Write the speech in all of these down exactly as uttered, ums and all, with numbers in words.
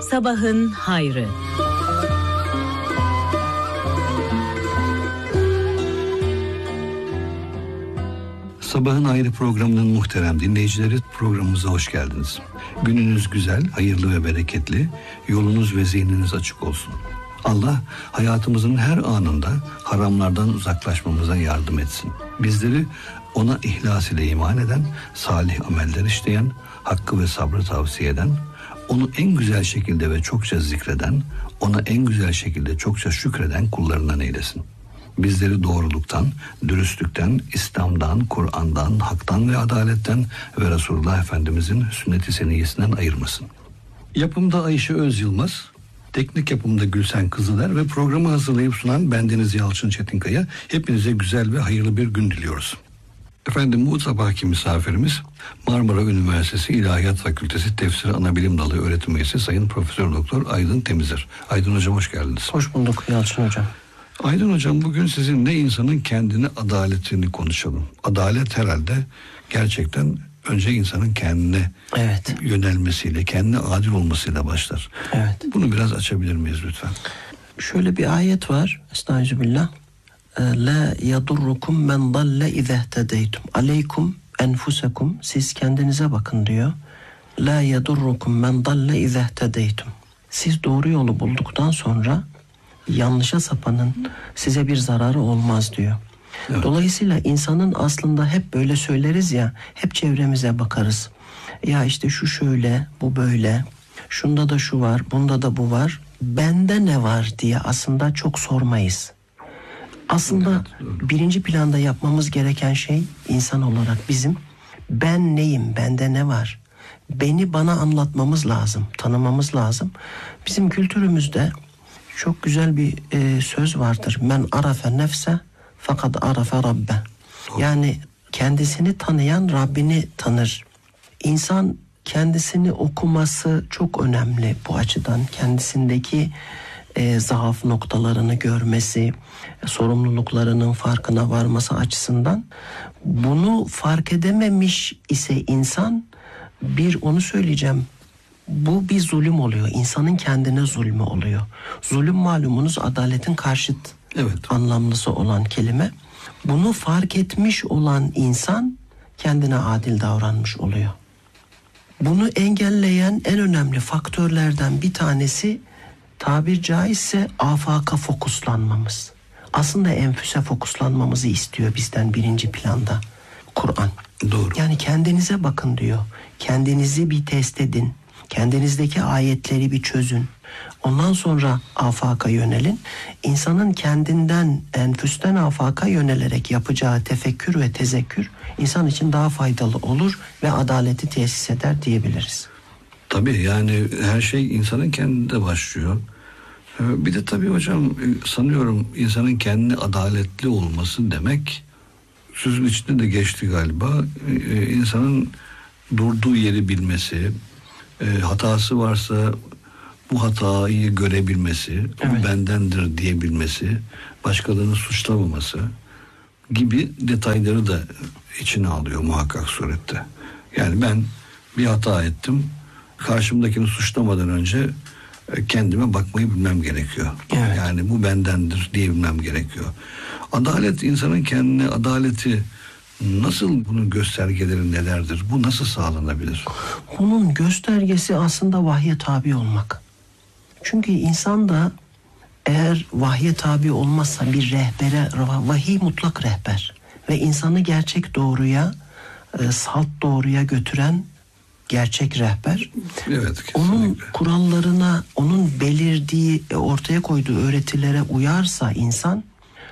Sabahın hayrı. Sabahın Hayrı programının muhterem dinleyicileri, programımıza hoş geldiniz. Gününüz güzel, hayırlı ve bereketli, yolunuz ve zihniniz açık olsun. Allah hayatımızın her anında haramlardan uzaklaşmamıza yardım etsin. Bizleri ona ihlas ile iman eden, salih ameller işleyen, hakkı ve sabrı tavsiye eden, onu en güzel şekilde ve çokça zikreden, ona en güzel şekilde çokça şükreden kullarından eylesin. Bizleri doğruluktan, dürüstlükten, İslam'dan, Kur'an'dan, haktan ve adaletten ve Resulullah Efendimizin sünnet-i seniyyesinden ayırmasın. Yapımda Ayşe Öz Yılmaz, teknik yapımda Gülsen Kızıler ve programı hazırlayıp sunan bendeniz Yalçın Çetinkaya. Hepinize güzel ve hayırlı bir gün diliyoruz. Efendim, bu sabahki misafirimiz Marmara Üniversitesi İlahiyat Fakültesi Tefsir Anabilim Dalı öğretim üyesi Sayın Profesör Doktor Aydın Temizer. Aydın Hocam, hoş geldiniz. Hoş bulduk Yalçın Hocam. Aydın Hocam, bugün sizinle insanın kendine adaletini konuşalım. Adalet herhalde gerçekten önce insanın kendine evet. yönelmesiyle, kendine adil olmasıyla başlar. Evet. Bunu biraz açabilir miyiz lütfen? Şöyle bir ayet var. Estağfirullah. La yadurrukum men dalle izehtedeytum. Aleykum enfusekum. Siz kendinize bakın diyor. La yadurrukum men dalle izehtedeytum. Siz doğru yolu bulduktan sonra yanlışa sapanın size bir zararı olmaz diyor. Evet. Dolayısıyla insanın aslında hep böyle söyleriz ya, hep çevremize bakarız. Ya işte şu şöyle, bu böyle, şunda da şu var, bunda da bu var, bende ne var diye aslında çok sormayız. Aslında evet, birinci planda yapmamız gereken şey insan olarak bizim, ben neyim, bende ne var? Beni bana anlatmamız lazım, tanımamız lazım. Bizim kültürümüzde çok güzel bir e, söz vardır. Men arafe nefse fakat arafe rabbe. Yani kendisini tanıyan Rabbini tanır. İnsan kendisini okuması çok önemli bu açıdan. Kendisindeki e, zaaf noktalarını görmesi, sorumluluklarının farkına varması açısından. Bunu fark edememiş ise insan, bir onu söyleyeceğim. Bu bir zulüm oluyor. İnsanın kendine zulmü oluyor. Zulüm malumunuz adaletin karşıt evet. anlamlısı olan kelime. Bunu fark etmiş olan insan kendine adil davranmış oluyor. Bunu engelleyen en önemli faktörlerden bir tanesi, tabir caizse afaka fokuslanmamız. Aslında enfüse fokuslanmamızı istiyor bizden birinci planda Kur'an. Doğru. Yani kendinize bakın diyor. Kendinizi bir test edin. Kendinizdeki ayetleri bir çözün. Ondan sonra afaka yönelin. İnsanın kendinden, enfüsten afaka yönelerek yapacağı tefekkür ve tezekkür insan için daha faydalı olur ve adaleti tesis eder diyebiliriz. Tabii, yani her şey insanın kendinde başlıyor. Bir de tabii hocam, sanıyorum insanın kendine adaletli olması demek, sözün içinde de geçti galiba, insanın durduğu yeri bilmesi, E, hatası varsa bu hatayı görebilmesi, evet. bu bendendir diyebilmesi, başkalarını suçlamaması gibi detayları da içine alıyor muhakkak surette. Yani ben bir hata ettim, karşımdakini suçlamadan önce kendime bakmayı bilmem gerekiyor. Evet. Yani bu bendendir diyebilmem gerekiyor. Adalet, insanın kendine adaleti nasıl, bunun göstergeleri nelerdir? Bu nasıl sağlanabilir? Bunun göstergesi aslında vahye tabi olmak. Çünkü insan da eğer vahye tabi olmazsa bir rehbere, vahiy mutlak rehber ve insanı gerçek doğruya, e, salt doğruya götüren gerçek rehber. Evet, kesinlikle. Onun kurallarına, onun belirdiği, ortaya koyduğu öğretilere uyarsa insan,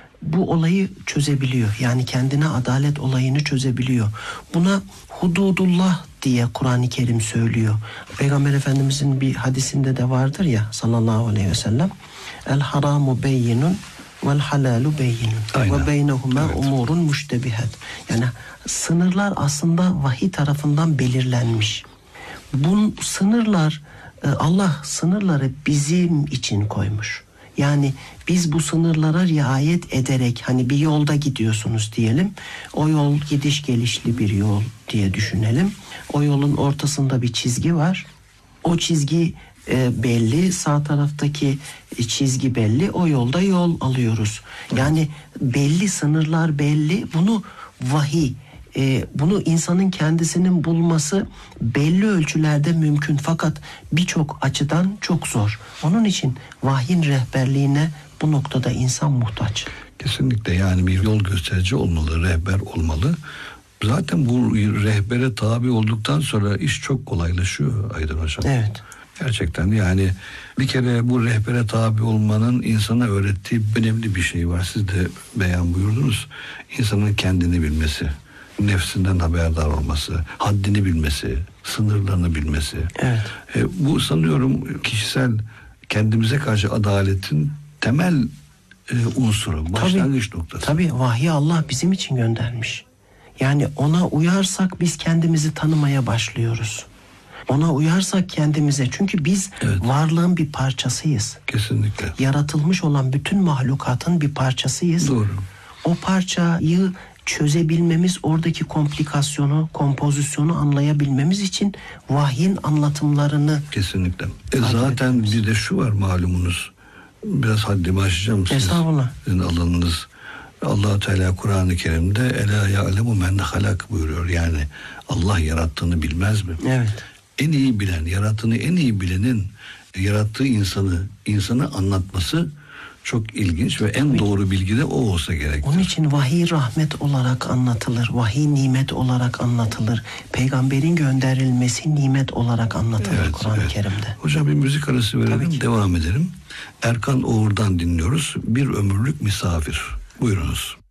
bu olayı çözebiliyor. Yani kendine adalet olayını çözebiliyor. Buna hududullah diye Kur'an-ı Kerim söylüyor. Peygamber Efendimizin bir hadisinde de vardır ya sallallahu aleyhi ve sellem. El haramu beyinun vel halalu beyinun ve beynehuma evet. umurun müştebihat. Yani sınırlar aslında vahiy tarafından belirlenmiş. Bu sınırlar, Allah sınırları bizim için koymuş. Yani biz bu sınırlara riayet ederek, hani bir yolda gidiyorsunuz diyelim. O yol gidiş gelişli bir yol diye düşünelim. O yolun ortasında bir çizgi var. O çizgi e, belli, sağ taraftaki çizgi belli, o yolda yol alıyoruz. Yani belli sınırlar belli, bunu vahiy, e, bunu insanın kendisinin bulması belli ölçülerde mümkün, fakat birçok açıdan çok zor. Onun için vahyin rehberliğine bu noktada insan muhtaç. Kesinlikle, yani bir yol gösterici olmalı, rehber olmalı. Zaten bu rehbere tabi olduktan sonra iş çok kolaylaşıyor Aydın Hocam. Evet. Gerçekten yani bir kere bu rehbere tabi olmanın insana öğrettiği önemli bir şey var. Siz de beyan buyurdunuz. İnsanın kendini bilmesi, nefsinden haberdar olması, haddini bilmesi, sınırlarını bilmesi. Evet. E, bu sanıyorum kişisel kendimize karşı adaletin temel e, unsuru, başlangıç tabii, noktası. Tabii vahyi Allah bizim için göndermiş. Yani ona uyarsak biz kendimizi tanımaya başlıyoruz. Ona uyarsak kendimize, çünkü biz evet. varlığın bir parçasıyız. Kesinlikle. Yaratılmış olan bütün mahlukatın bir parçasıyız. Doğru. O parçayı çözebilmemiz, oradaki komplikasyonu, kompozisyonu anlayabilmemiz için vahyin anlatımlarını kesinlikle. E zaten bir de şu var malumunuz. Biraz haddimi aşacağım siz. Estağfurullah. Sizin alanınız. Allah-u Teala Kur'an-ı Kerim'de Ela ya'lemu men halak buyuruyor. Yani Allah yarattığını bilmez mi? Evet. En iyi bilen, yarattığını en iyi bilenin yarattığı insanı, insanı anlatması çok ilginç ve en Tabii. doğru bilgi de o olsa gerektir. Onun için vahiy rahmet olarak anlatılır. Vahiy nimet olarak anlatılır. Peygamberin gönderilmesi nimet olarak anlatılır evet, Kur'an-ı evet. Kerim'de. Hocam bir müzik arası verelim, devam edelim. Erkan Oğur'dan dinliyoruz. Bir ömürlük misafir. Buyurunuz.